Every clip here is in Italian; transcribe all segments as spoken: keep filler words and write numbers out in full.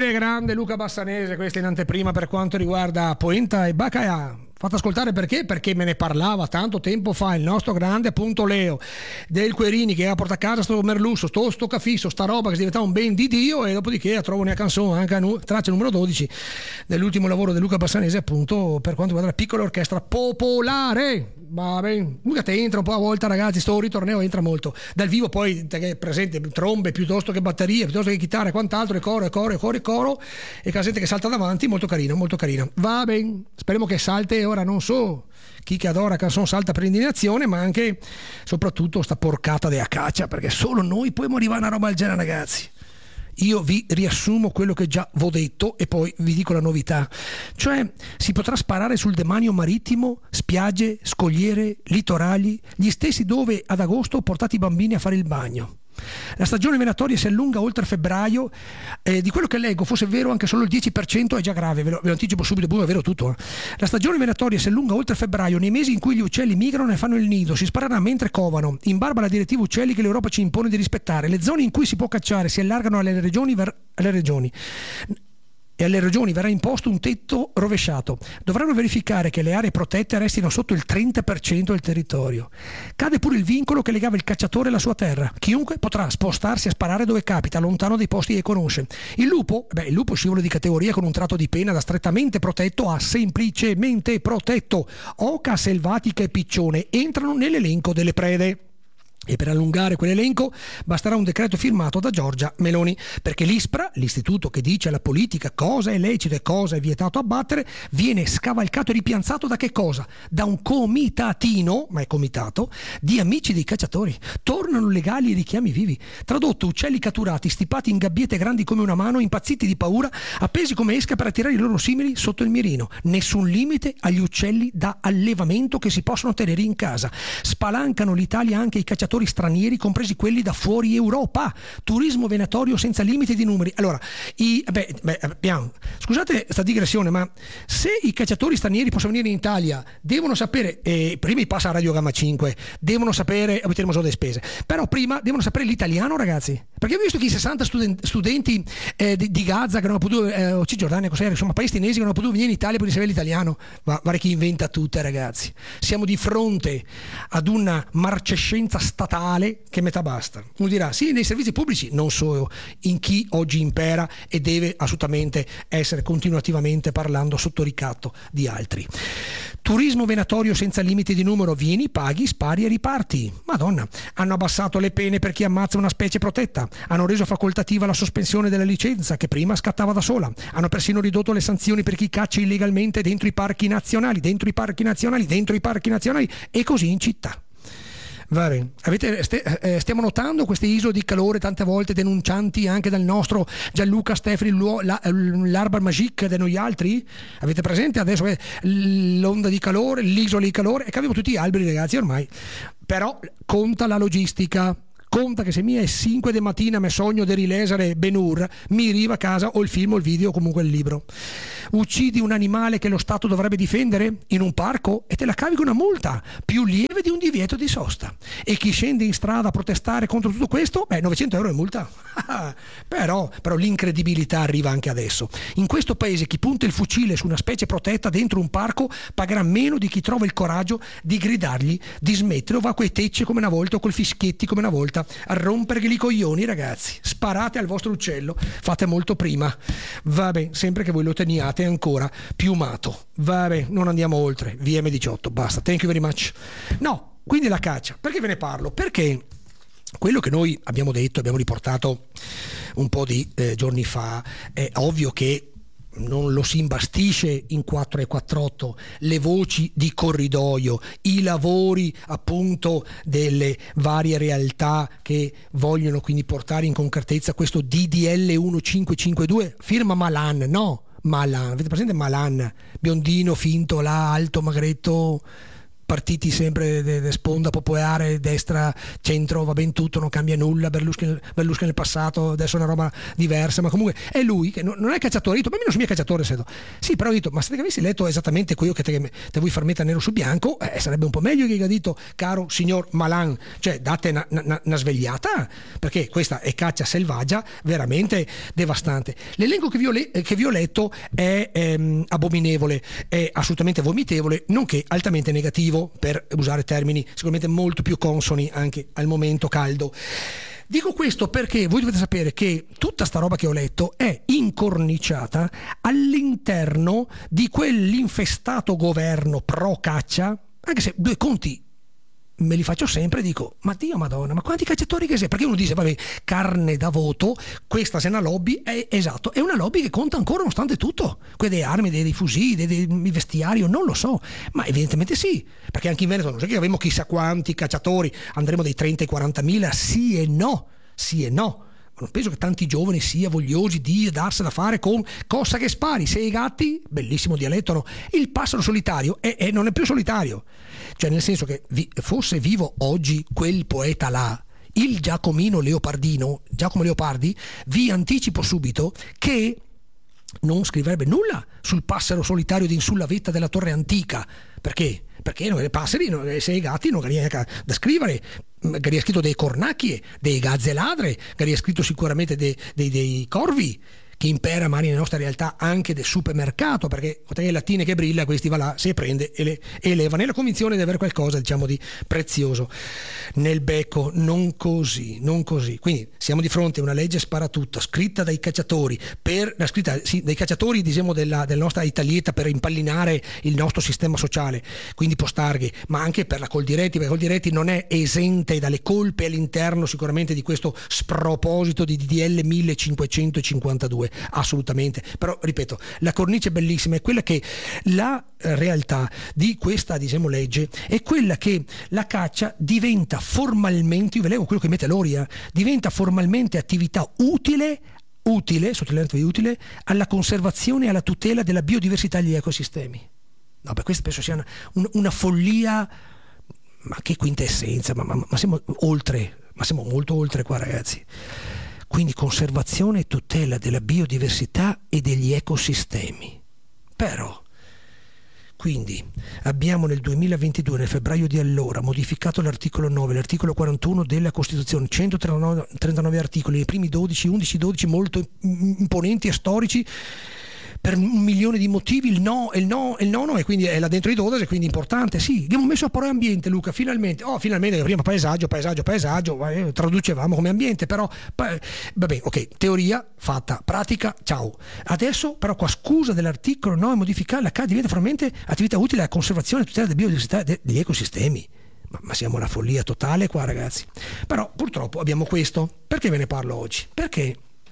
Grande, grande Luca Bassanese, questa in anteprima per quanto riguarda Poenta e Baccaia. Fate ascoltare perché? Perché me ne parlava tanto tempo fa il nostro grande appunto Leo del Querini, che ha portato a casa sto merlusso, sto, sto cafisso, sta roba che si diventava un ben di Dio, e dopodiché trovo una canzone anche a nu- traccia numero dodici dell'ultimo lavoro di Luca Bassanese, appunto per quanto riguarda la piccola orchestra popolare. Va bene, Luca te entra un po' a volta, ragazzi, sto ritorneo entra molto dal vivo, poi te è presente trombe piuttosto che batterie, piuttosto che chitarra e quant'altro, e coro e coro e coro e coro e casette che salta davanti, molto carino, molto carina. Va bene, speriamo che salte. Ora non so chi che adora canzone salta per indignazione, ma anche soprattutto sta porcata de Acacia, perché solo noi possiamo arrivare a una roba del genere, ragazzi. Io vi riassumo quello che già v'ho detto e poi vi dico la novità. Cioè, si potrà sparare sul demanio marittimo, spiagge, scogliere, litorali, gli stessi dove ad agosto portate i bambini a fare il bagno. La stagione venatoria si allunga oltre febbraio, eh, di quello che leggo, fosse vero anche solo il dieci per cento è già grave, ve lo, ve lo anticipo subito, boom, è vero tutto. Eh. La stagione venatoria si allunga oltre febbraio, nei mesi in cui gli uccelli migrano e fanno il nido, si sparerà mentre covano, in barba alla direttiva uccelli che l'Europa ci impone di rispettare. Le zone in cui si può cacciare si allargano alle regioni, ver- alle regioni. E alle regioni verrà imposto un tetto rovesciato. Dovranno verificare che le aree protette restino sotto il trenta per cento del territorio. Cade pure il vincolo che legava il cacciatore alla sua terra. Chiunque potrà spostarsi a sparare dove capita, lontano dai posti che conosce. Il lupo, beh, il lupo scivola di categoria con un tratto di pena da strettamente protetto a semplicemente protetto. Oca, selvatica e piccione entrano nell'elenco delle prede. E per allungare quell'elenco basterà un decreto firmato da Giorgia Meloni, perché l'ISPRA, l'istituto che dice alla politica cosa è lecito e cosa è vietato abbattere, viene scavalcato e ripianzato da che cosa? Da un comitatino, ma è comitato, di amici dei cacciatori. Tornano legali i richiami vivi. Tradotto, uccelli catturati, stipati in gabbiette grandi come una mano, impazziti di paura, appesi come esca per attirare i loro simili sotto il mirino. Nessun limite agli uccelli da allevamento che si possono tenere in casa. Spalancano l'Italia anche i cacciatori stranieri, compresi quelli da fuori Europa. Turismo venatorio senza limiti di numeri. Allora, i, beh, beh, abbiamo, scusate sta digressione, ma se i cacciatori stranieri possono venire in Italia, devono sapere, eh, prima i passa a Radio Gamma cinque, devono sapere, abbiamo delle spese, però prima devono sapere l'italiano, ragazzi, perché ho visto che i sessanta studen- studenti eh, di, di Gaza che non hanno potuto, eh, o Cisgiordania, cos'era, insomma, palestinesi che non hanno potuto venire in Italia per sapere l'italiano. Ma guarda chi inventa tutte, ragazzi. Siamo di fronte ad una marcescenza statale che metà basta. Uno dirà sì, nei servizi pubblici, non so in chi oggi impera e deve assolutamente essere continuativamente parlando sotto ricatto di altri. Turismo venatorio senza limiti di numero, vieni, paghi, spari e riparti. Madonna, hanno abbassato le pene per chi ammazza una specie protetta, hanno reso facoltativa la sospensione della licenza che prima scattava da sola, hanno persino ridotto le sanzioni per chi caccia illegalmente dentro i parchi nazionali, dentro i parchi nazionali, dentro i parchi nazionali e così in città. Vale. Avete, st- eh, stiamo notando queste isole di calore tante volte denuncianti anche dal nostro Gianluca Stefani, la, l'Arbar Magique di noi altri? Avete presente adesso eh, l'onda di calore, l'isola di calore, e capiamo tutti gli alberi, ragazzi, ormai. Però conta la logistica. Conta che se mi è cinque di mattina mi sogno di rilesare Ben-Hur, mi arriva a casa o il film o il video o comunque il libro. Uccidi un animale che lo Stato dovrebbe difendere in un parco e te la cavi con una multa più lieve di un divieto di sosta. E chi scende in strada a protestare contro tutto questo, beh, novecento euro è multa. però, però l'incredibilità arriva anche adesso. In questo paese chi punta il fucile su una specie protetta dentro un parco pagherà meno di chi trova il coraggio di gridargli di smettere o va a quei tecce come una volta o col fischietti come una volta a rompergli i coglioni, ragazzi. Sparate al vostro uccello, fate molto prima. Vabbè, sempre che voi lo teniate ancora piumato. Vabbè, non andiamo oltre. V M diciotto, basta. Thank you very much. No, quindi la caccia. Perché ve ne parlo? Perché quello che noi abbiamo detto, abbiamo riportato un po' di eh, giorni fa, è ovvio che non lo si imbastisce in quattro e quarantotto le voci di corridoio, i lavori appunto delle varie realtà che vogliono quindi portare in concretezza questo D D L millecinquecentocinquantadue, firma Malan, no? Malan, avete presente Malan? Biondino, finto, là, alto, magretto, partiti sempre de, de sponda popolare, destra, centro, va ben tutto, non cambia nulla, Berlusconi, Berlusconi nel passato, adesso è una roba diversa, ma comunque è lui che non, non è cacciatore, io, ma io non sono mica cacciatore, sedo. Sì, però io detto, ma se avessi letto esattamente quello che te, te vuoi far mettere nero su bianco, eh, sarebbe un po' meglio che hai detto, caro signor Malan, cioè date una, una, una svegliata, perché questa è caccia selvaggia veramente devastante. L'elenco che vi ho, le, che vi ho letto è ehm, abominevole, è assolutamente vomitevole, nonché altamente negativo, per usare termini sicuramente molto più consoni anche al momento caldo. Dico questo perché voi dovete sapere che tutta sta roba che ho letto è incorniciata all'interno di quell'infestato governo pro caccia, anche se due conti me li faccio sempre, dico, ma Dio Madonna, ma quanti cacciatori che sei? Perché uno dice, vabbè, carne da voto, questa se è una lobby, è esatto, è una lobby che conta ancora nonostante tutto, quelle delle armi, dei, dei fucili, dei, dei vestiario, non lo so, ma evidentemente sì, perché anche in Veneto non so che avremo chissà quanti cacciatori, andremo dai trenta ai quarantamila, sì e no, sì e no. Non penso che tanti giovani sia vogliosi di darsela a fare con cosa che spari, sei gatti, bellissimo dialetto, no? Il passero solitario è, è, non è più solitario, cioè nel senso che vi, fosse vivo oggi quel poeta là, il Giacomino Leopardino, Giacomo Leopardi, vi anticipo subito che non scriverebbe nulla sul passero solitario di in sulla vetta della torre antica. Perché? Perché noi passeri, noi, sei gatti, non ha da scrivere, che ha scritto dei cornacchie, dei gazzeladre, che ha scritto sicuramente dei, dei, dei corvi, che impera magari nella nostra realtà anche del supermercato, perché le lattine che brilla, questi va là, si prende e le eleva nella convinzione di avere qualcosa, diciamo, di prezioso nel becco. Non così, non così. Quindi siamo di fronte a una legge sparatutto scritta dai cacciatori, per la scritta sì, dai cacciatori, diciamo, della, della nostra Italietta, per impallinare il nostro sistema sociale, quindi postarghe, ma anche per la Coldiretti, perché Coldiretti non è esente dalle colpe all'interno sicuramente di questo sproposito di D D L millecinquecentocinquantadue. Assolutamente, però ripeto, la cornice bellissima è quella che la realtà di questa, diciamo, legge è quella che la caccia diventa formalmente, io ve leggo quello che mette Loria, diventa formalmente attività utile utile, sottolineato utile, alla conservazione e alla tutela della biodiversità degli ecosistemi. No, per questo penso sia una, un, una follia, ma che quintessenza, ma, ma, ma siamo oltre, ma siamo molto oltre qua, ragazzi. Quindi conservazione e tutela della biodiversità e degli ecosistemi. Però, quindi abbiamo nel duemilaventidue, nel febbraio di allora, modificato l'articolo nove, l'articolo quarantuno della Costituzione, centotrentanove articoli, i primi dodici, undici, dodici molto imponenti e storici, per un milione di motivi, il no, il no, il nono, e quindi è là dentro i dodici, e quindi importante, sì. Abbiamo messo a parola ambiente, Luca, finalmente, oh, finalmente, prima paesaggio, paesaggio, paesaggio, eh, traducevamo come ambiente, però, pa- vabbè, ok, teoria fatta, pratica, ciao. Adesso, però, qua scusa dell'articolo nove, modificare la C A diventa formalmente attività utile alla conservazione e tutela della biodiversità degli ecosistemi. Ma, ma siamo una follia totale qua, ragazzi. Però, purtroppo, abbiamo questo. Perché ve ne parlo oggi? Perché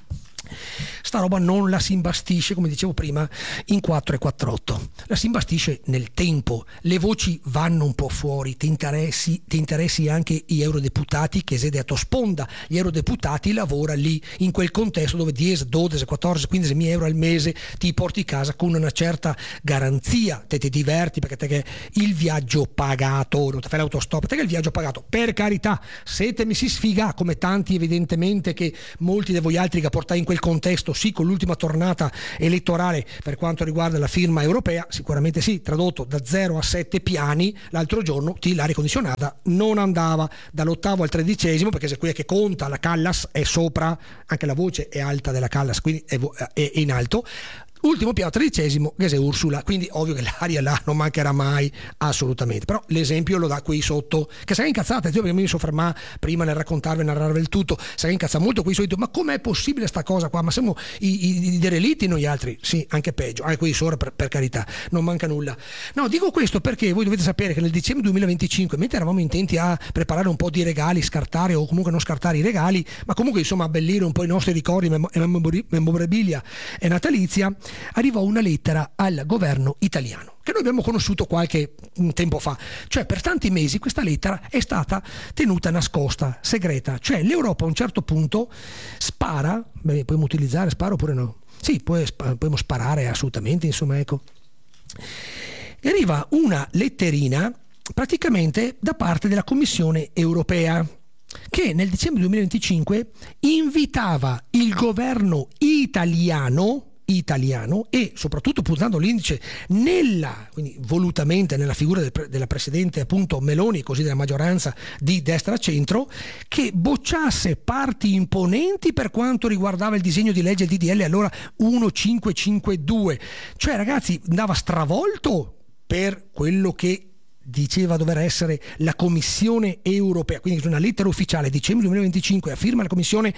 sta roba non la si imbastisce, come dicevo prima, in quattro e quattr'otto, la si imbastisce nel tempo, le voci vanno un po' fuori, ti interessi, ti interessi anche gli eurodeputati, che si è detto sponda, gli eurodeputati lavora lì in quel contesto dove dieci, dodici, quattordici, quindici mila euro al mese ti porti a casa con una certa garanzia, te ti diverti perché te che il viaggio pagato, non ti fai l'autostop, te che il viaggio pagato, per carità, se te mi si sfiga come tanti evidentemente, che molti di voi altri che portai in quel contesto, sì, con l'ultima tornata elettorale per quanto riguarda la firma europea, sicuramente sì, tradotto da zero a sette piani, l'altro giorno ti l'aria condizionata non andava dall'ottavo al tredicesimo, perché se quella che conta la Callas è sopra, anche la voce è alta della Callas, quindi è, è in alto. Ultimo piano tredicesimo, che è Ursula, quindi ovvio che l'aria là non mancherà mai, assolutamente. Però l'esempio lo dà qui sotto, che sarà incazzata, io mi soffermare prima nel raccontarvi e narrarvi il tutto, sarà incazzata molto qui solito, ma com'è possibile sta cosa qua? Ma siamo i, i, i derelitti noi altri? Sì, anche peggio, anche qui sopra, per, per carità, non manca nulla. No, dico questo perché voi dovete sapere che nel dicembre duemilaventicinque, mentre eravamo intenti a preparare un po' di regali, scartare o comunque non scartare i regali, ma comunque insomma abbellire un po' i nostri ricordi e memorabilia e natalizia, arrivò una lettera al governo italiano che noi abbiamo conosciuto qualche tempo fa. Cioè per tanti mesi questa lettera è stata tenuta nascosta, segreta, cioè l'Europa a un certo punto spara, beh, possiamo utilizzare spara oppure no? Sì, poi possiamo sparare assolutamente, insomma, ecco. E arriva una letterina praticamente da parte della Commissione europea, che nel dicembre duemilaventicinque invitava il governo italiano italiano e soprattutto puntando l'indice nella, quindi volutamente nella figura del, della presidente appunto Meloni, così della maggioranza di destra-centro, che bocciasse parti imponenti per quanto riguardava il disegno di legge D D L allora millecinquecentocinquantadue. Cioè ragazzi, andava stravolto per quello che diceva dover essere la Commissione europea, quindi una lettera ufficiale dicembre duemilaventicinque a firma la Commissione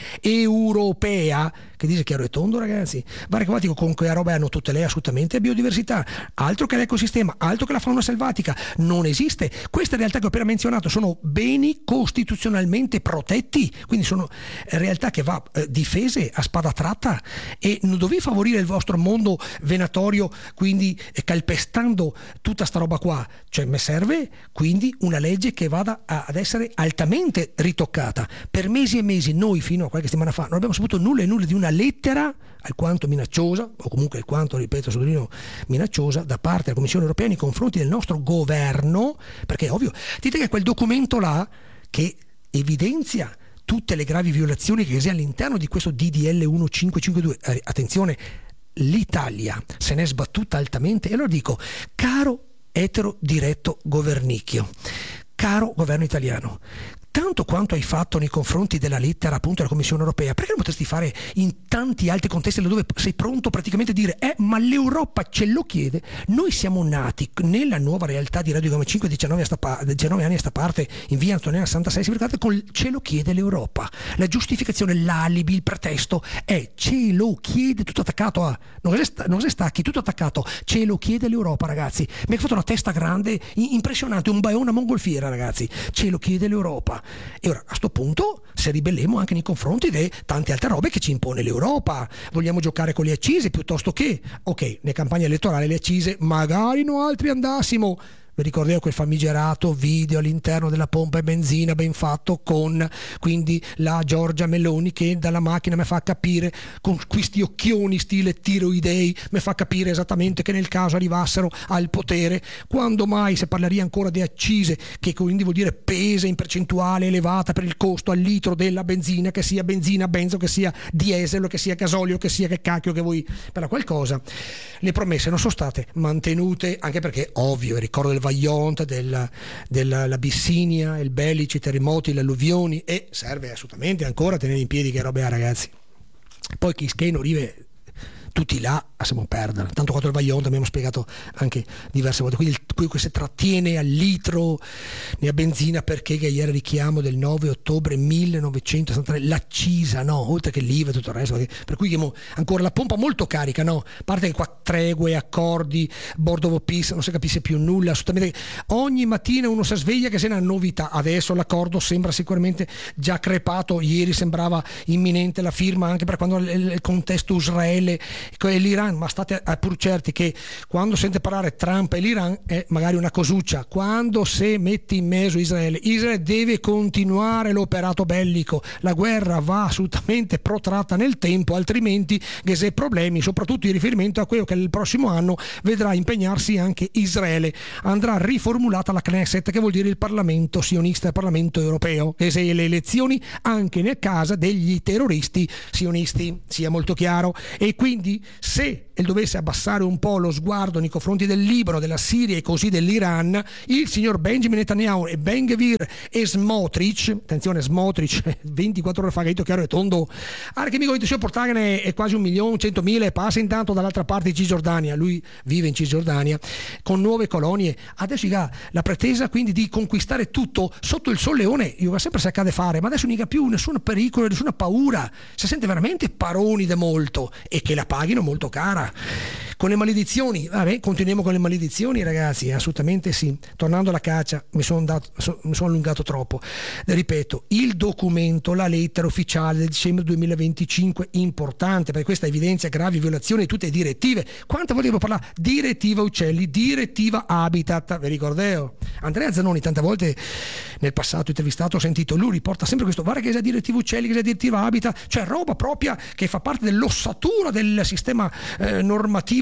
europea che dice chiaro e tondo ragazzi, vari acquatico con quella roba hanno tutte lei assolutamente biodiversità, altro che l'ecosistema, altro che la fauna selvatica, non esiste. Queste realtà che ho appena menzionato sono beni costituzionalmente protetti, quindi sono realtà che va eh, difese a spada tratta e non dovevi favorire il vostro mondo venatorio quindi eh, calpestando tutta sta roba qua, cioè mi serve quindi una legge che vada a, ad essere altamente ritoccata. Per mesi e mesi noi fino a qualche settimana fa non abbiamo saputo nulla e nulla di una lettera alquanto minacciosa, o comunque alquanto, ripeto, sottolineo, minacciosa da parte della Commissione europea nei confronti del nostro governo, perché è ovvio, dite che quel documento là che evidenzia tutte le gravi violazioni che si all'interno di questo D D L millecinquecentocinquantadue, eh, attenzione, l'Italia se n'è sbattuta altamente, e allora dico, caro etero diretto governicchio, caro governo italiano, tanto quanto hai fatto nei confronti della lettera appunto della Commissione europea, perché non potresti fare in tanti altri contesti dove sei pronto praticamente a dire eh ma l'Europa ce lo chiede? Noi siamo nati nella nuova realtà di Radio Gama cinque, diciannove, a sta pa- diciannove anni a sta parte in via Antonella sessantasei, si ricordate, con ce lo chiede l'Europa. La giustificazione, l'alibi, il pretesto è ce lo chiede, tutto attaccato a non si sta- non si stacchi, tutto attaccato, ce lo chiede l'Europa ragazzi. Mi ha fatto una testa grande, impressionante, un baio, una mongolfiera ragazzi, ce lo chiede l'Europa. E ora a sto punto se ribelliamo anche nei confronti di tante altre robe che ci impone l'Europa. Vogliamo giocare con le accise piuttosto che ok, nelle campagne elettorali le accise magari noi altri andassimo. Vi ricordate quel famigerato video all'interno della pompa e benzina ben fatto con quindi la Giorgia Meloni che dalla macchina mi fa capire con questi occhioni stile tiroidei, mi fa capire esattamente che nel caso arrivassero al potere, quando mai se parleria ancora di accise, che quindi vuol dire pesa in percentuale elevata per il costo al litro della benzina, che sia benzina, benzo, che sia diesel, che sia gasolio, che sia che cacchio che vuoi per la qualcosa. Le promesse non sono state mantenute, anche perché ovvio, ricordo del Vajont, della, dell'Abissinia, il Bellici, i terremoti, le alluvioni, e serve assolutamente ancora tenere in piedi che robe ha ragazzi. Poi chi scheno rive tutti là siamo perdere, tanto quanto il Vajont abbiamo spiegato anche diverse volte, quindi quello che si trattiene al litro nella benzina, perché che ieri richiamo del nove ottobre millenovecentosessantatré, l'accisa, no, oltre che l'I V A e tutto il resto, per cui ancora la pompa molto carica, no, a parte che qua tregue, accordi, board of peace, non si capisce più nulla, assolutamente. Ogni mattina uno si sveglia che se n'è una novità, adesso l'accordo sembra sicuramente già crepato, ieri sembrava imminente la firma anche per quando il contesto Israele e l'Iran, ma state pur certi che quando sente parlare Trump e l'Iran è magari una cosuccia, quando se metti in mezzo Israele, Israele deve continuare l'operato bellico, la guerra va assolutamente protratta nel tempo, altrimenti che se problemi, soprattutto in riferimento a quello che il prossimo anno vedrà impegnarsi anche Israele, andrà riformulata la Knesset, che vuol dire il Parlamento sionista, il Parlamento europeo, e se le elezioni anche nel caso degli terroristi sionisti, sia molto chiaro. E quindi se dovesse abbassare un po' lo sguardo nei confronti del Libano, della Siria e così dell'Iran, il signor Benjamin Netanyahu e Ben Gvir e Smotrich, attenzione Smotrich, ventiquattro ore fa che chiaro e tondo, anche che mi dice signor Portagane è quasi un milione, centomila e passa intanto dall'altra parte di Cisgiordania, lui vive in Cisgiordania con nuove colonie, adesso ha la pretesa quindi di conquistare tutto sotto il solleone, io va sempre se accade fare, ma adesso non ha più nessun pericolo, nessuna paura, si sente veramente paroni de molto e che la paghino molto cara. Con le maledizioni, vabbè, continuiamo con le maledizioni ragazzi, assolutamente sì. Tornando alla caccia, mi sono dato, so, mi sono allungato troppo. Ripeto, il documento, la lettera ufficiale del dicembre duemilaventicinque, importante, perché questa evidenzia gravi violazioni di tutte le direttive. Quante volte devo parlare? Direttiva uccelli, direttiva habitat, vi ricordeo? Andrea Zanoni tante volte nel passato intervistato ho sentito, lui riporta sempre questo, guarda che è la direttiva uccelli, che è la direttiva habitat, cioè roba propria che fa parte dell'ossatura del sistema eh, normativo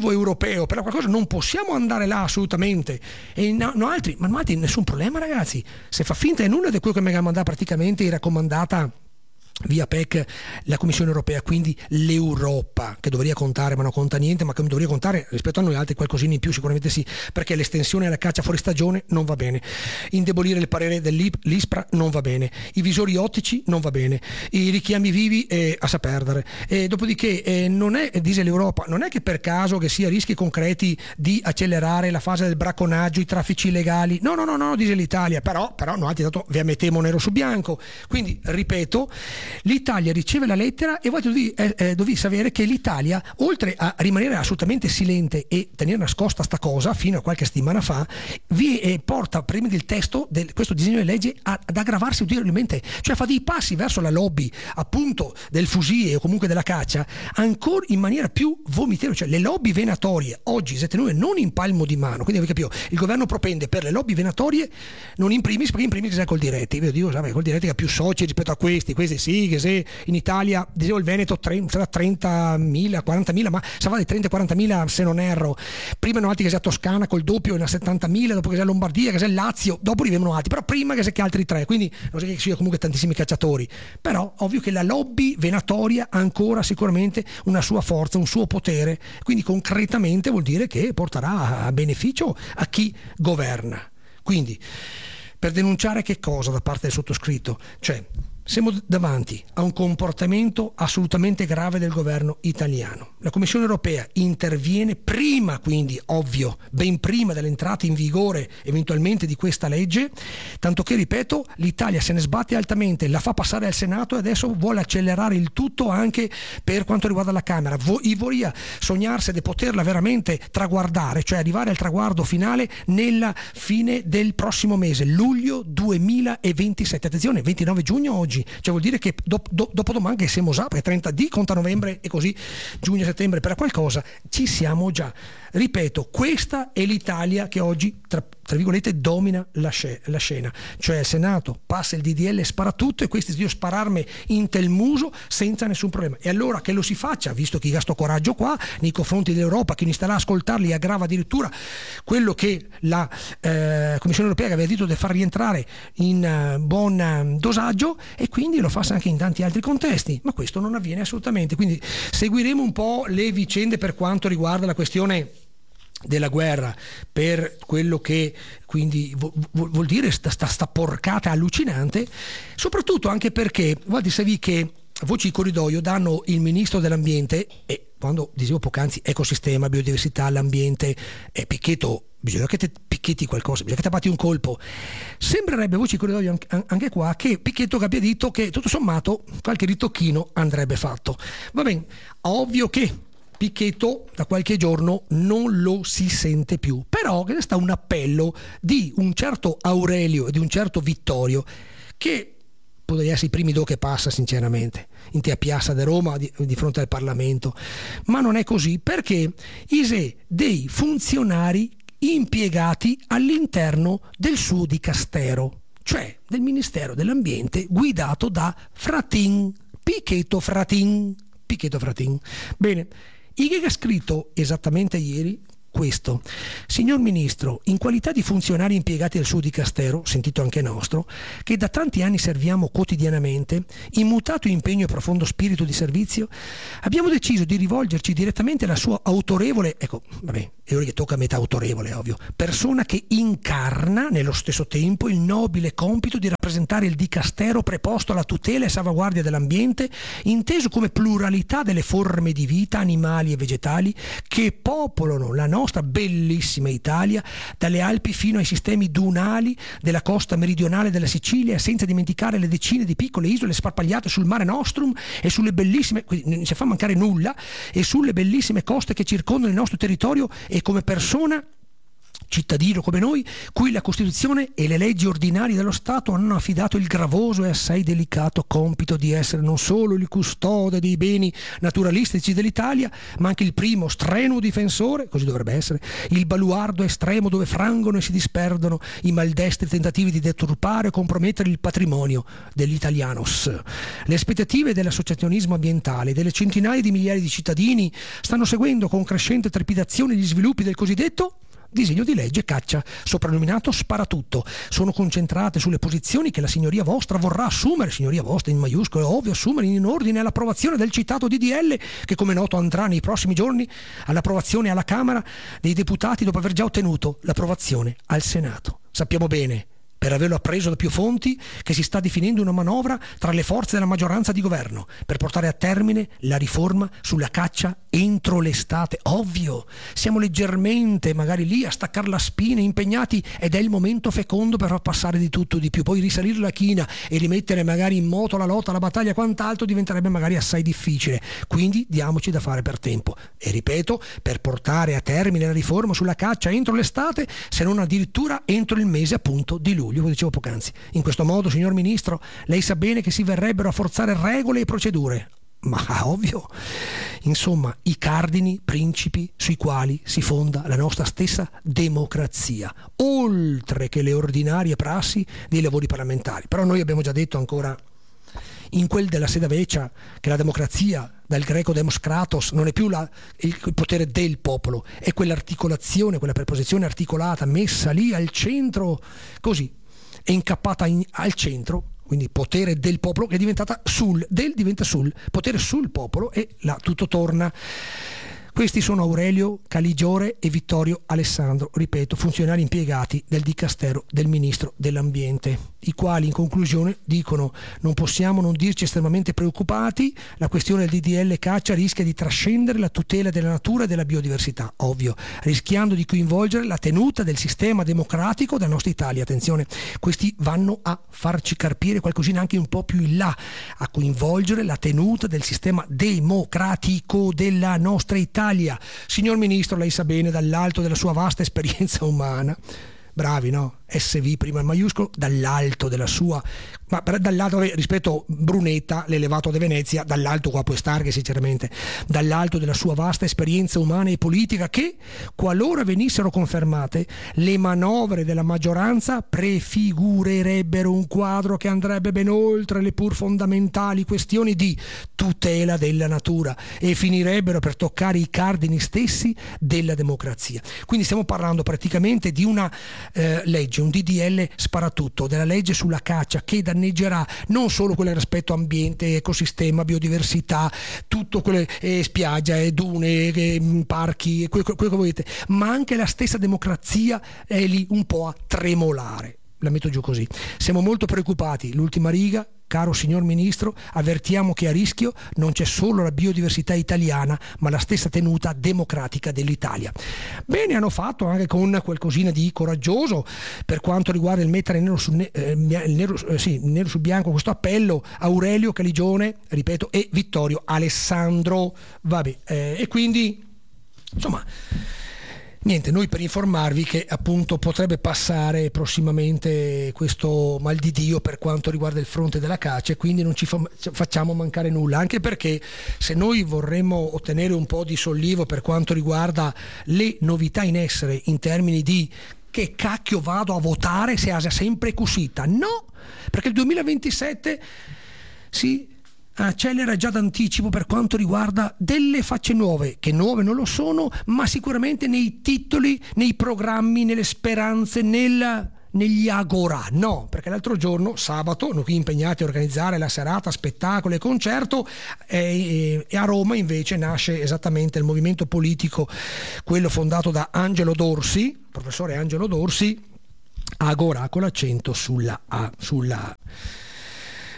direttivo europeo per qualcosa non possiamo andare là assolutamente, e no, no altri, ma no altri nessun problema ragazzi, se fa finta di nulla di quello che mi ha mandato praticamente i raccomandata via P E C la Commissione europea, quindi l'Europa, che dovrebbe contare ma non conta niente, ma che dovrebbe contare rispetto a noi altri qualcosina in più sicuramente sì, perché l'estensione alla caccia fuori stagione non va bene, indebolire il parere dell'ISPRA non va bene, i visori ottici non va bene, i richiami vivi eh, a saperdere, e dopodiché eh, non è, dice l'Europa, non è che per caso che sia rischi concreti di accelerare la fase del bracconaggio, i traffici illegali, no no no no, dice l'Italia, però, però noi altri dato vi ammettiamo nero su bianco, quindi ripeto, l'Italia riceve la lettera e voi dovete, eh, eh, dovete sapere che l'Italia, oltre a rimanere assolutamente silente e tenere nascosta sta cosa fino a qualche settimana fa, vi eh, porta prima del testo di questo disegno di legge a, ad aggravarsi ulteriormente, cioè fa dei passi verso la lobby appunto del fusil o comunque della caccia ancora in maniera più vomitevole, cioè le lobby venatorie oggi siete noi non in palmo di mano, quindi avete capito, il governo propende per le lobby venatorie non in primis, perché in primis è col diretti, io dico, sai, col diretti che ha più soci rispetto a questi, questi sì, che se in Italia dicevo il Veneto sarà trentamila, quarantamila, ma sa va di trenta quarantamila se non erro, prima erano altri che sia Toscana col doppio in settantamila, dopo che sia Lombardia, che sia Lazio, dopo arrivano altri, però prima che sia che altri tre, quindi non so che ci sia comunque tantissimi cacciatori, però ovvio che la lobby venatoria ha ancora sicuramente una sua forza, un suo potere, quindi concretamente vuol dire che porterà a beneficio a chi governa. Quindi per denunciare che cosa da parte del sottoscritto? Cioè siamo davanti a un comportamento assolutamente grave del governo italiano. La Commissione europea interviene prima, quindi ovvio, ben prima dell'entrata in vigore eventualmente di questa legge, tanto che, ripeto, l'Italia se ne sbatte altamente, la fa passare al Senato e adesso vuole accelerare il tutto anche per quanto riguarda la Camera. Vorrei sognarsi di poterla veramente traguardare, cioè arrivare al traguardo finale nella fine del prossimo mese, luglio duemilaventisette. Attenzione, ventinove giugno oggi. Cioè vuol dire che do, do, dopo domani che siamo già, perché trenta di conta novembre e così giugno-settembre per qualcosa ci siamo già. Ripeto, questa è l'Italia che oggi tra, tra virgolette domina la, sc- la scena, cioè il Senato passa il D D L, spara tutto e questi io spararmi in tel muso senza nessun problema. E allora che lo si faccia, visto che ha sto coraggio qua nei confronti dell'Europa, che inizierà a ascoltarli e aggrava addirittura quello che la eh, Commissione europea aveva detto di far rientrare in uh, buon uh, dosaggio, e quindi lo fa anche in tanti altri contesti, ma questo non avviene assolutamente. Quindi seguiremo un po' le vicende per quanto riguarda la questione della guerra, per quello che quindi vuol dire sta, sta, sta porcata allucinante, soprattutto anche perché guardi, sapevi che voci di corridoio danno il ministro dell'ambiente, e quando dicevo poc'anzi ecosistema, biodiversità, l'ambiente e Picchetto, bisogna che te picchetti qualcosa, bisogna che ti batti un colpo. Sembrerebbe voci di corridoio anche, anche qua che Picchetto che abbia detto che tutto sommato qualche ritocchino andrebbe fatto. Va bene, ovvio che Picchetto da qualche giorno non lo si sente più, però che sta un appello di un certo Aurelio e di un certo Vittorio, che potrebbe essere i primi do che passa sinceramente in te a Piazza de Roma di, di fronte al Parlamento, ma non è così, perché ise dei funzionari impiegati all'interno del suo dicastero, cioè del Ministero dell'Ambiente guidato da Fratin, Picchetto Fratin, Picchetto Fratin. Bene, il che ha scritto esattamente ieri questo: signor Ministro, in qualità di funzionari impiegati del suo dicastero, sentito anche nostro, che da tanti anni serviamo quotidianamente, in mutato impegno e profondo spirito di servizio, abbiamo deciso di rivolgerci direttamente alla sua autorevole, ecco, vabbè, è ora che tocca a metà autorevole, ovvio, persona che incarna nello stesso tempo il nobile compito di rappresentare il dicastero preposto alla tutela e salvaguardia dell'ambiente, inteso come pluralità delle forme di vita animali e vegetali che popolano la nostra nostra bellissima Italia, dalle Alpi fino ai sistemi dunali della costa meridionale della Sicilia, senza dimenticare le decine di piccole isole sparpagliate sul Mare Nostrum e sulle bellissime, non si fa mancare nulla, e sulle bellissime coste che circondano il nostro territorio. E come persona cittadino come noi, cui la Costituzione e le leggi ordinarie dello Stato hanno affidato il gravoso e assai delicato compito di essere non solo il custode dei beni naturalistici dell'Italia, ma anche il primo strenuo difensore, così dovrebbe essere, il baluardo estremo dove frangono e si disperdono i maldestri tentativi di deturpare o compromettere il patrimonio dell'italianos. Le aspettative dell'associazionismo ambientale e delle centinaia di migliaia di cittadini stanno seguendo con crescente trepidazione gli sviluppi del cosiddetto disegno di legge caccia, soprannominato Sparatutto. Sono concentrate sulle posizioni che la signoria vostra vorrà assumere, signoria vostra in maiuscolo, è ovvio, assumere in ordine all'approvazione del citato D D L, che come noto andrà nei prossimi giorni all'approvazione alla Camera dei Deputati dopo aver già ottenuto l'approvazione al Senato. Sappiamo bene, per averlo appreso da più fonti, che si sta definendo una manovra tra le forze della maggioranza di governo per portare a termine la riforma sulla caccia entro l'estate. Ovvio, siamo leggermente magari lì a staccare la spina, impegnati, ed è il momento fecondo per far passare di tutto di più. Poi risalire la china e rimettere magari in moto la lotta, la battaglia, quant'altro diventerebbe magari assai difficile. Quindi diamoci da fare per tempo. E ripeto, per portare a termine la riforma sulla caccia entro l'estate, se non addirittura entro il mese appunto di luglio, come dicevo poc'anzi. In questo modo, signor Ministro, lei sa bene che si verrebbero a forzare regole e procedure. Ma ovvio, insomma, i cardini principi sui quali si fonda la nostra stessa democrazia, oltre che le ordinarie prassi dei lavori parlamentari. Però noi abbiamo già detto ancora in quel della Sede Vecchia che la democrazia, dal greco demos kratos, non è più la, il, il potere del popolo, è quell'articolazione, quella preposizione articolata messa lì al centro, così, è incappata in, al centro. Quindi potere del popolo, che è diventata sul, del diventa sul, potere sul popolo, e là tutto torna. Questi sono Aurelio Caligiore e Vittorio Alessandro, ripeto, funzionari impiegati del Dicastero del Ministro dell'Ambiente, i quali in conclusione dicono: non possiamo non dirci estremamente preoccupati, la questione del D D L caccia rischia di trascendere la tutela della natura e della biodiversità, ovvio, rischiando di coinvolgere la tenuta del sistema democratico della nostra Italia. Attenzione, questi vanno a farci carpire qualcosina anche un po' più in là, a coinvolgere la tenuta del sistema democratico della nostra Italia. Signor Ministro, lei sa bene, dall'alto della sua vasta esperienza umana, bravi, no? S V prima il maiuscolo, dall'alto della sua, ma dall'alto rispetto Brunetta, l'elevato di Venezia, dall'alto qua puoi starghe sinceramente, dall'alto della sua vasta esperienza umana e politica, che qualora venissero confermate le manovre della maggioranza prefigurerebbero un quadro che andrebbe ben oltre le pur fondamentali questioni di tutela della natura e finirebbero per toccare i cardini stessi della democrazia. Quindi stiamo parlando praticamente di una eh, legge, un D D L sparatutto, della legge sulla caccia, che danneggerà non solo quel rispetto ambiente, ecosistema, biodiversità, tutto quelle eh, spiaggia, eh, dune, eh, parchi, quello, quello che volete, ma anche la stessa democrazia è lì un po' a tremolare. La metto giù così. Siamo molto preoccupati. L'ultima riga, caro signor Ministro, avvertiamo che a rischio non c'è solo la biodiversità italiana, ma la stessa tenuta democratica dell'Italia. Bene hanno fatto anche con qualcosina di coraggioso per quanto riguarda il mettere nero su, eh, il nero, eh, sì, nero su bianco questo appello: Aurelio Caligione, ripeto, e Vittorio Alessandro. Vabbè, eh, e quindi insomma niente, noi per informarvi che appunto potrebbe passare prossimamente questo mal di Dio per quanto riguarda il fronte della caccia, e quindi non ci fa- facciamo mancare nulla, anche perché se noi vorremmo ottenere un po' di sollievo per quanto riguarda le novità in essere in termini di che cacchio vado a votare se asa sempre cusita, no, perché il duemilaventisette si accelera già d'anticipo per quanto riguarda delle facce nuove, che nuove non lo sono, ma sicuramente nei titoli, nei programmi, nelle speranze, nel, negli agorà. No, perché l'altro giorno, sabato, noi qui impegnati a organizzare la serata, spettacolo e concerto, e, e a Roma invece nasce esattamente il movimento politico, quello fondato da Angelo Dorsi, professore Angelo Dorsi, Agorà con l'accento sulla A, sulla A.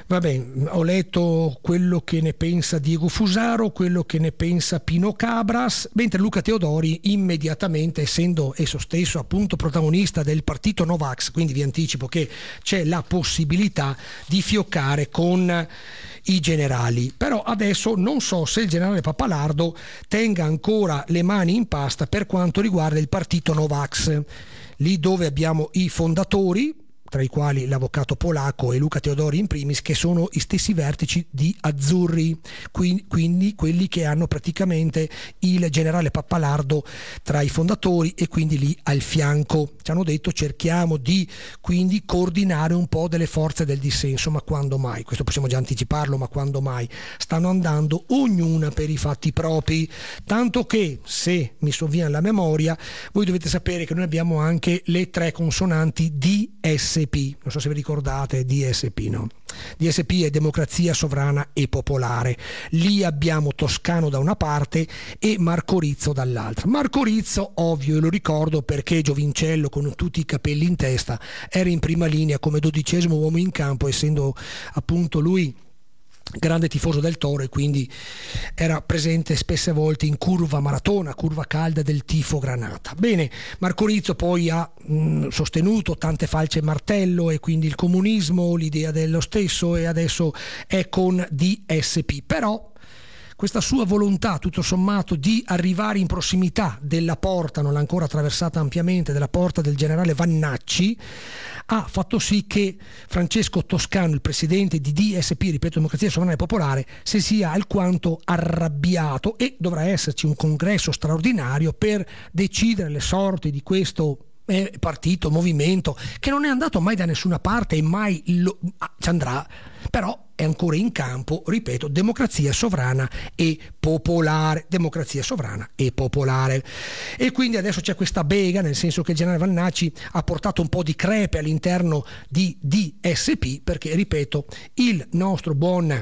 Va bene, ho letto quello che ne pensa Diego Fusaro, quello che ne pensa Pino Cabras, mentre Luca Teodori immediatamente, essendo esso stesso appunto protagonista del partito Novax, quindi vi anticipo che c'è la possibilità di fioccare con i generali. Però adesso non so se il generale Pappalardo tenga ancora le mani in pasta per quanto riguarda il partito Novax, lì dove abbiamo i fondatori, tra i quali l'avvocato polacco e Luca Teodori in primis, che sono i stessi vertici di Azzurri, quindi quelli che hanno praticamente il generale Pappalardo tra i fondatori e quindi lì al fianco. Ci hanno detto cerchiamo di quindi coordinare un po' delle forze del dissenso, ma quando mai? Questo possiamo già anticiparlo, ma quando mai? Stanno andando ognuna per i fatti propri, tanto che, se mi sovviene la memoria, voi dovete sapere che noi abbiamo anche le tre consonanti D S P, non so se vi ricordate D S P, no? D S P è Democrazia Sovrana e Popolare. Lì abbiamo Toscano da una parte e Marco Rizzo dall'altra. Marco Rizzo, ovvio, e lo ricordo perché giovincello con tutti i capelli in testa era in prima linea come dodicesimo uomo in campo, essendo appunto lui grande tifoso del Toro e quindi era presente spesse volte in curva maratona, curva calda del tifo granata. Bene, Marco Rizzo poi ha mh, sostenuto tante falce e martello e quindi il comunismo, l'idea dello stesso, e adesso è con D S P. Però questa sua volontà tutto sommato di arrivare in prossimità della porta, non l'ha ancora attraversata ampiamente, della porta del generale Vannacci, ha fatto sì che Francesco Toscano, il presidente di D S P, ripeto, Democrazia Sovrana e Popolare, si sia alquanto arrabbiato, e dovrà esserci un congresso straordinario per decidere le sorti di questo eh, partito, movimento, che non è andato mai da nessuna parte e mai lo, ah, ci andrà, però è ancora in campo, ripeto, democrazia sovrana e popolare, democrazia sovrana e popolare. E quindi adesso c'è questa bega, nel senso che il generale Vannacci ha portato un po' di crepe all'interno di D S P, perché, ripeto, il nostro buon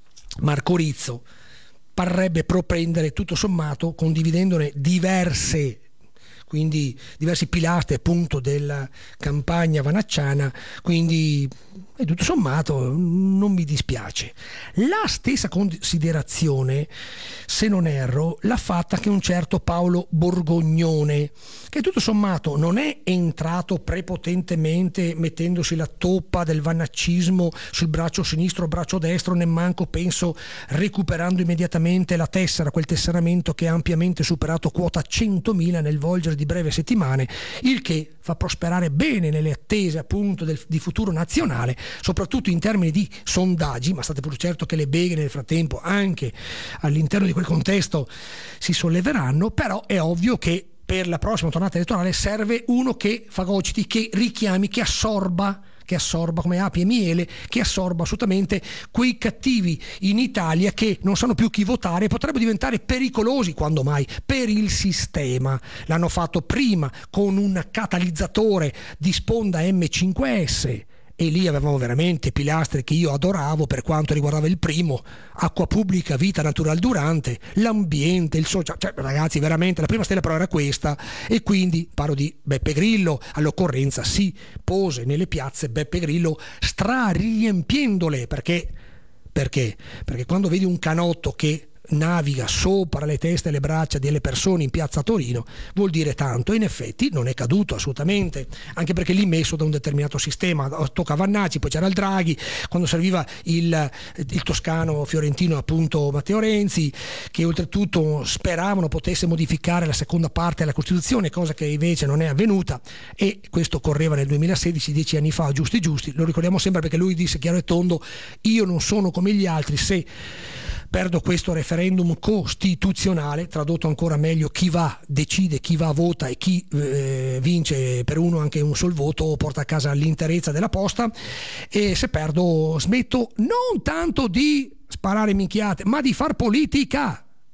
Marco Rizzo parrebbe propendere tutto sommato, condividendone diverse quindi diversi pilastri appunto della campagna vanacciana, quindi e tutto sommato non mi dispiace. La stessa considerazione, se non erro, l'ha fatta anche un certo Paolo Borgognone, che tutto sommato non è entrato prepotentemente mettendosi la toppa del vannaccismo sul braccio sinistro o braccio destro, nemmanco penso recuperando immediatamente la tessera, quel tesseramento che ha ampiamente superato quota centomila nel volgere di breve settimane, il che fa prosperare bene nelle attese appunto del, di futuro nazionale, soprattutto in termini di sondaggi, ma state pur certo che le beghe nel frattempo anche all'interno di quel contesto si solleveranno. Però è ovvio che per la prossima tornata elettorale serve uno che fagociti, che richiami, che assorba che assorba come api e miele, che assorba assolutamente quei cattivi in Italia che non sanno più chi votare e potrebbero diventare pericolosi, quando mai, per il sistema. L'hanno fatto prima con un catalizzatore di sponda M cinque S, e lì avevamo veramente pilastri che io adoravo per quanto riguardava il primo, acqua pubblica, vita natural durante, l'ambiente, il social, cioè ragazzi veramente la prima stella però era questa. E quindi parlo di Beppe Grillo, all'occorrenza si pose nelle piazze Beppe Grillo stra-riempiendole, perché perché? Perché quando vedi un canotto che naviga sopra le teste e le braccia delle persone in piazza Torino vuol dire tanto, e in effetti non è caduto assolutamente, anche perché lì messo da un determinato sistema. Tocca Vannacci, poi c'era il Draghi, quando serviva il, il toscano fiorentino appunto Matteo Renzi, che oltretutto speravano potesse modificare la seconda parte della Costituzione, cosa che invece non è avvenuta, e questo correva nel duemilasedici, dieci anni fa, giusti giusti, lo ricordiamo sempre perché lui disse chiaro e tondo: io non sono come gli altri, se perdo questo referendum costituzionale, tradotto ancora meglio, chi va decide, chi va vota, e chi eh, vince per uno anche un sol voto porta a casa l'interezza della posta, e se perdo smetto non tanto di sparare minchiate ma di far politica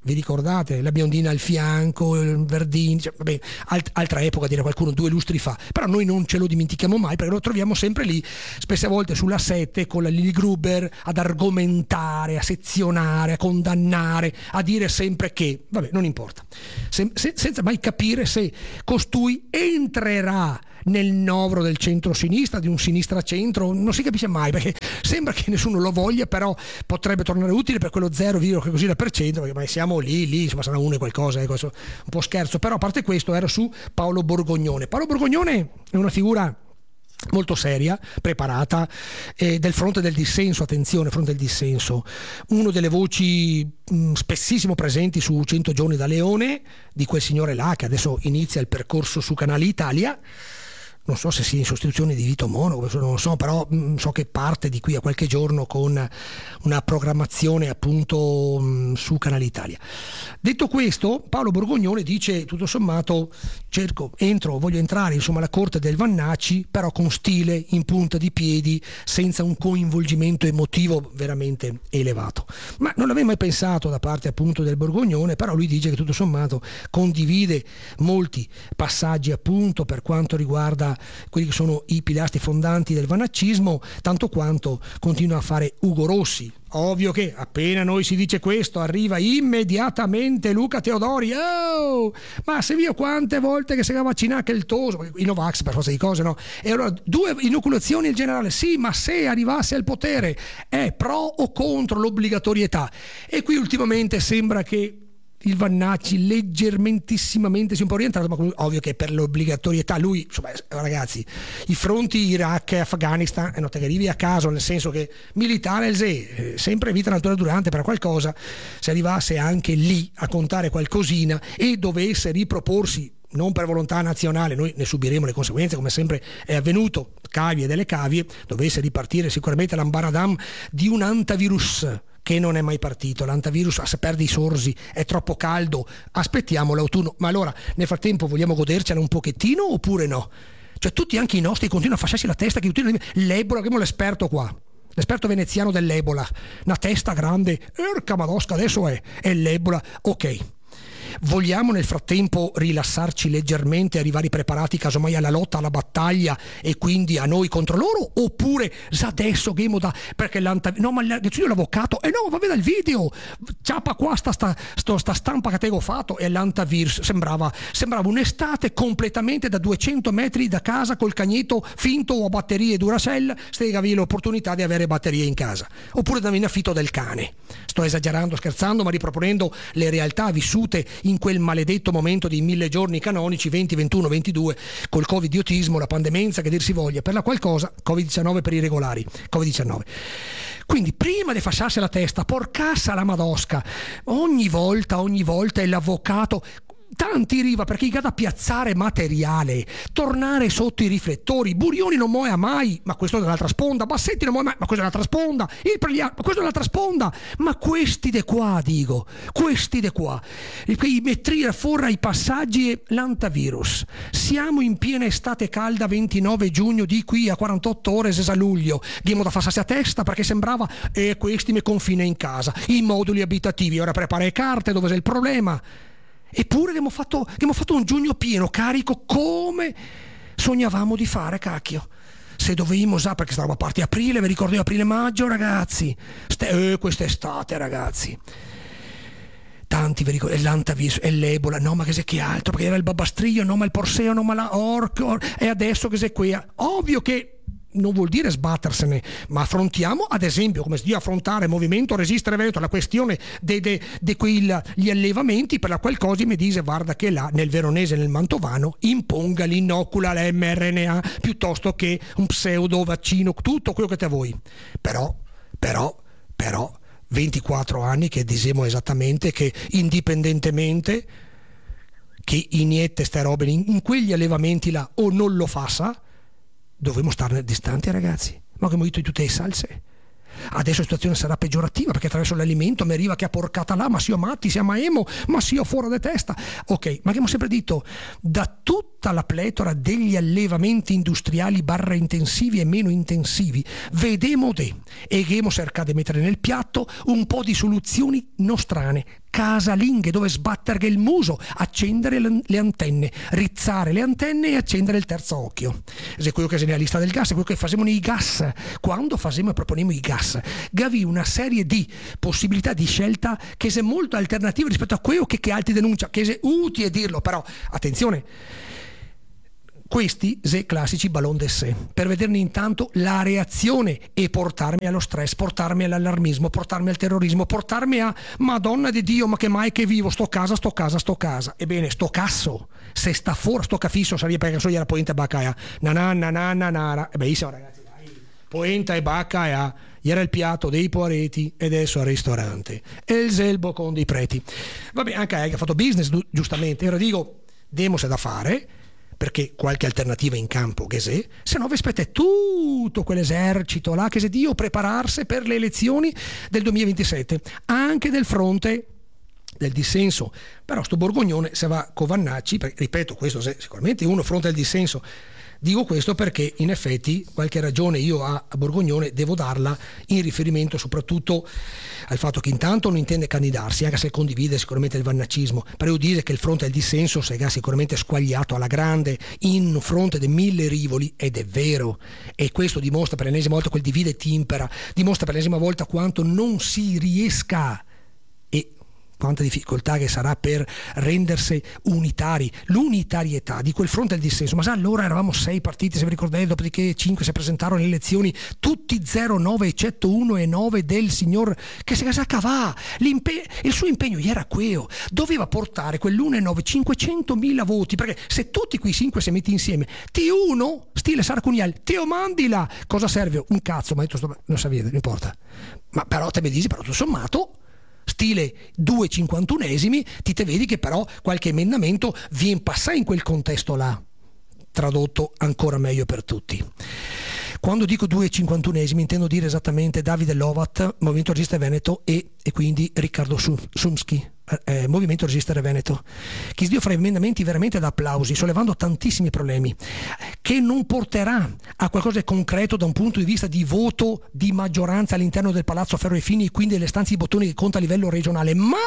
vi ricordate? La biondina al fianco, il Verdini, cioè, vabbè, alt- altra epoca, dire qualcuno, due lustri fa, però noi non ce lo dimentichiamo mai perché lo troviamo sempre lì, spesse volte sulla sette con la Lili Gruber ad argomentare, a sezionare, a condannare, a dire sempre che, vabbè, non importa, se- se- senza mai capire se costui entrerà nel novero del centro-sinistra, di un sinistra-centro, non si capisce mai perché sembra che nessuno lo voglia, però potrebbe tornare utile per quello zero virgola così per cento, perché ma siamo lì, lì, insomma sarà uno e qualcosa, eh, questo, un po' scherzo, però a parte questo era su Paolo Borgognone. Paolo Borgognone è una figura molto seria, preparata, eh, del fronte del dissenso, attenzione, fronte del dissenso, uno delle voci mh, spessissimo presenti su cento giorni da Leone, di quel signore là che adesso inizia il percorso su Canale Italia. Non so se sia in sostituzione di Vito Mono, non lo so, però mh, so che parte di qui a qualche giorno con una programmazione appunto mh, su Canale Italia. Detto questo, Paolo Borgognone dice tutto sommato cerco, entro, voglio entrare insomma alla corte del Vannacci, però con stile, in punta di piedi, senza un coinvolgimento emotivo veramente elevato. Ma non l'avevo mai pensato da parte appunto del Borgognone, però lui dice che tutto sommato condivide molti passaggi appunto per quanto riguarda quelli che sono i pilastri fondanti del vannaccismo, tanto quanto continua a fare Ugo Rossi. Ovvio che appena noi si dice questo arriva immediatamente Luca Teodori. Oh, ma se io quante volte che si va a vaccinare che il toso, i Novax per forza di cose, no? E allora due inoculazioni in generale, sì, ma se arrivasse al potere è pro o contro l'obbligatorietà? E qui ultimamente sembra che il Vannacci leggermentissimamente si è un po' orientato, ma ovvio che per l'obbligatorietà lui, insomma, ragazzi, i fronti Iraq e Afghanistan è nota che arrivi a caso, nel senso che militare eh, sempre vita natura durante per qualcosa, se arrivasse anche lì a contare qualcosina e dovesse riproporsi non per volontà nazionale, noi ne subiremo le conseguenze come sempre è avvenuto, cavie delle cavie, dovesse ripartire sicuramente l'ambaradam di un antivirus che non è mai partito, l'antivirus se perde i sorsi, è troppo caldo, aspettiamo l'autunno. Ma allora nel frattempo vogliamo godercela un pochettino oppure no? Cioè tutti, anche i nostri, continuano a fasciarsi la testa che l'Ebola, abbiamo l'esperto qua, l'esperto veneziano dell'Ebola, una testa grande, erca madosca, adesso è, è l'Ebola, ok. Vogliamo nel frattempo rilassarci leggermente e arrivare preparati casomai alla lotta, alla battaglia e quindi a noi contro loro, oppure adesso che da perché l'anta no ma l'avvocato e eh no va bene il video ciapa qua sta, sta, sta, sta stampa che te ho fatto e l'antivirus sembrava sembrava un'estate completamente da duecento metri da casa col cagnetto finto o a batterie Duracell, stegavi l'opportunità di avere batterie in casa, oppure davi in affitto del cane. Sto esagerando, scherzando, ma riproponendo le realtà vissute in quel maledetto momento di mille giorni canonici, venti, ventuno, ventidue, col covid-idiotismo, la pandemenza che dir si voglia, per la qualcosa, covid diciannove per i regolari, covid diciannove. Quindi prima di fasciarsi la testa, porcassa la madosca, ogni volta, ogni volta è l'avvocato, tanti riva perché i da piazzare materiale, tornare sotto i riflettori. Burioni non muoia mai, ma questo è dall'altra sponda. Bassetti non muoia mai, ma questo è dall'altra sponda. Il Pregliano, ma questo è dall'altra sponda. Ma questi de qua, dico, questi de qua, i mettria forra i passaggi e l'antivirus. Siamo in piena estate calda, ventinove giugno, di qui a quarantotto ore sesa luglio. Diamo da fassarsi a testa perché sembrava e eh, questi mi confina in casa, i moduli abitativi, ora prepara le carte, dove c'è il problema. Eppure abbiamo fatto, abbiamo fatto un giugno pieno, carico, come sognavamo di fare, cacchio. Se dovevamo usare, perché stavo a parte aprile, vi ricordo aprile-maggio, ragazzi. Ste, eh, quest'estate, ragazzi. Tanti vi ricordo, l'antivirus e l'Ebola, no ma che se che altro, perché era il babastriglio, no ma il porseo, no ma la orco, or, e adesso che se qui. Ovvio che non vuol dire sbattersene, ma affrontiamo ad esempio come si dice affrontare movimento resistere Veneto, la questione di quegli allevamenti per la qual cosa mi dice guarda che là nel veronese e nel mantovano imponga l'inocula l'mRNA piuttosto che un pseudo vaccino, tutto quello che te vuoi. Però però però ventiquattro anni che diciamo esattamente che indipendentemente che iniette ste robe in, in quegli allevamenti là o non lo faccia, dovremmo starne distanti, ragazzi. Ma che ho detto di tutte le salse. adesso la situazione sarà peggiorativa perché attraverso l'alimento mi arriva che ha porcata là, ma sia matti, sia maemo, ma sia fuori di testa. Ok, ma abbiamo sempre detto, da tutta la pletora degli allevamenti industriali barra intensivi e meno intensivi, vedemo de e abbiamo cercato di mettere nel piatto un po' di soluzioni nostrane, casalinghe, dove sbattere il muso, accendere le antenne, rizzare le antenne e accendere il terzo occhio. Se quello che è nella lista del gas, è quello che facciamo nei gas, quando facciamo e proponiamo i gas. Gavi una serie di possibilità di scelta che è molto alternativa rispetto a quello che, che altri denuncia, che è utile dirlo, però attenzione, questi se classici ballon d'essai, per vederne intanto la reazione e portarmi allo stress, portarmi all'allarmismo, portarmi al terrorismo, portarmi a Madonna di Dio, ma che mai che vivo, sto casa, sto casa, sto casa. Ebbene, sto casso, se sta fuori, sto cafisso, sarebbe perché so era Poenta e Baccaia, nananna, nanna, nara, e benissimo ragazzi, dai, Poenta e Baccaia, era il piatto dei poareti ed adesso al ristorante, e il zelbo con dei preti. Vabbè, anche hai fatto business, giustamente, io dico, demos è da fare, perché qualche alternativa in campo che se, se no vi aspetta tutto quell'esercito là che se Dio prepararsi per le elezioni del duemilaventisette, anche del fronte del dissenso. Però sto borgognone se va con Vannacci, perché, ripeto, questo è sicuramente uno fronte del dissenso. Dico questo perché in effetti qualche ragione io a, a Borgognone devo darla in riferimento soprattutto al fatto che intanto non intende candidarsi, anche se condivide sicuramente il vannaccismo, però io dire che il fronte del dissenso si è sicuramente squagliato alla grande in un fronte di mille rivoli, ed è vero, e questo dimostra per l'ennesima volta quel divide et impera, dimostra per l'ennesima volta quanto non si riesca e quanta difficoltà che sarà per rendersi unitari, l'unitarietà di quel fronte del dissenso. Ma sa, allora eravamo sei partiti, se vi ricordate, dopodiché cinque si presentarono alle elezioni, tutti zero nove eccetto uno e nove del signor che si casacava. Il suo impegno era quello, doveva portare quell'uno e nove cinquecentomila voti, perché se tutti quei cinque si metti insieme, ti uno, stile Sarcunial, ti mandila, cosa serve? Un cazzo, ma detto, non sapete, non importa. Ma però te mi dici, però tutto sommato, stile due cinquantunesimi, ti te vedi che però qualche emendamento viene passato in quel contesto là, tradotto ancora meglio per tutti. Quando dico due cinquantunesimi intendo dire esattamente Davide Lovat, Movimento Regista Veneto, e, e quindi Riccardo Sumschi, eh, Movimento Regista Veneto, che Dio fra emendamenti veramente da applausi, sollevando tantissimi problemi, che non porterà a qualcosa di concreto da un punto di vista di voto di maggioranza all'interno del Palazzo Ferro e Fini e quindi delle stanze di bottoni che conta a livello regionale, ma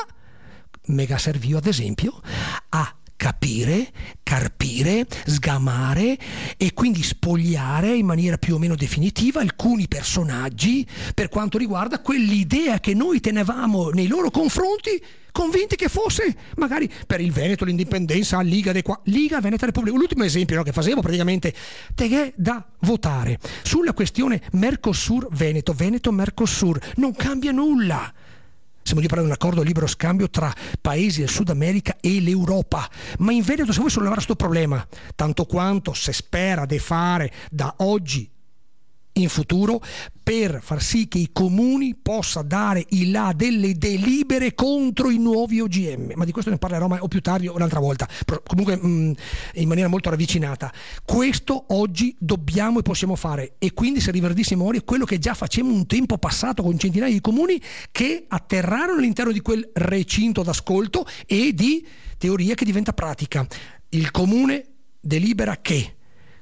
mega serviò ad esempio a capire, carpire, sgamare e quindi spogliare in maniera più o meno definitiva alcuni personaggi per quanto riguarda quell'idea che noi tenevamo nei loro confronti, convinti che fosse magari per il Veneto l'indipendenza, Liga de qua, Liga Veneta Repubblica. L'ultimo esempio, no, che facevo praticamente te è da votare sulla questione Mercosur Veneto, Veneto Mercosur, non cambia nulla. Siamo lì per un accordo libero scambio tra paesi del Sud America e l'Europa, ma in Veneto se vuoi sollevare questo problema, tanto quanto si spera di fare da oggi in futuro per far sì che i comuni possa dare il là delle delibere contro i nuovi O G M, ma di questo ne parlerò mai, o più tardi o un'altra volta, però comunque mh, in maniera molto ravvicinata. Questo oggi dobbiamo e possiamo fare, e quindi se riverdissimo ora è quello che già facemmo un tempo passato con centinaia di comuni che atterrarono all'interno di quel recinto d'ascolto e di teoria che diventa pratica. Il comune delibera che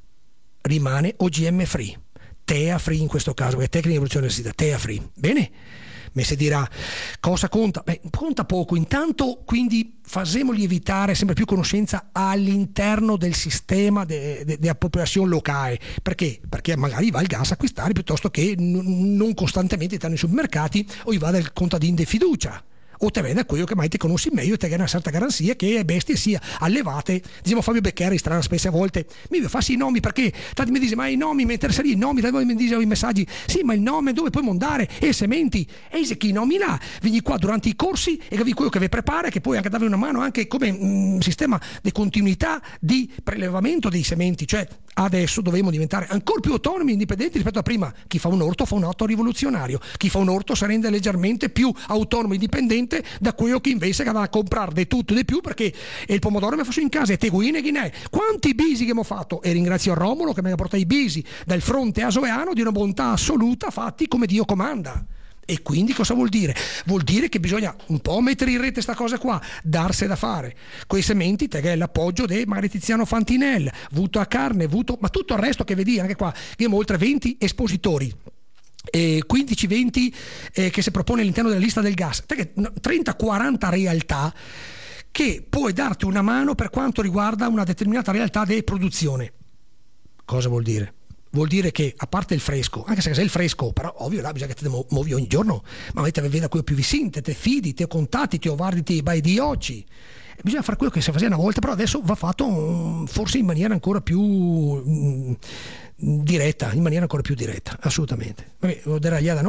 rimane O G M free, T E A free in questo caso, che è tecnica di evoluzione dell'università, T E A free. Bene? Me si dirà cosa conta? Beh, conta poco. Intanto quindi facemogli evitare sempre più conoscenza all'interno del sistema della de, de popolazione locale. Perché? Perché magari va il gas a acquistare piuttosto che n- non costantemente stanno nei supermercati o gli va del contadino di fiducia. O te vede quello che mai ti conosci meglio e te hai una certa garanzia che le bestie sia allevate. Diciamo Fabio Beccheri strana spesse a volte mi fa sì i nomi, perché tanti mi dice ma i nomi mi interesseria i nomi, tanti mi dice i messaggi sì ma il nome dove puoi mandare e sementi e se chi nomi là vieni qua durante i corsi e capi quello che vi prepara, che puoi anche darvi una mano anche come un sistema di continuità di prelevamento dei sementi, cioè adesso dovremmo diventare ancora più autonomi e indipendenti rispetto a prima. Chi fa un orto fa un atto rivoluzionario, chi fa un orto si rende leggermente più autonomo e indipendente da quello che invece che va a comprare di tutto e di più, perché il pomodoro mi faccio in casa e teguine chi ne è. Quanti bisi che mi ho fatto, e ringrazio Romolo che mi ha portato i bisi dal fronte asoeano di una bontà assoluta, fatti come Dio comanda. E quindi cosa vuol dire? Vuol dire che bisogna un po' mettere in rete sta cosa qua, darsi da fare. Quei sementi, te che è l'appoggio di magari Tiziano Fantinel, Vuto a Carne, Vuto, ma tutto il resto che vedi anche qua. Abbiamo oltre venti espositori. Eh, quindici venti eh, che si propone all'interno della lista del gas. trenta quaranta realtà che puoi darti una mano per quanto riguarda una determinata realtà di produzione. Cosa vuol dire? Vuol dire che, a parte il fresco, anche se è il fresco, però ovvio là bisogna che te muovi ogni giorno, ma avete vedere quello più vicino, te fidi, te contatti, te guardi ti vai di oggi. Bisogna fare quello che si faceva una volta, però adesso va fatto um, forse in maniera ancora più um, diretta, in maniera ancora più diretta, assolutamente. Vabbè, lo deragliata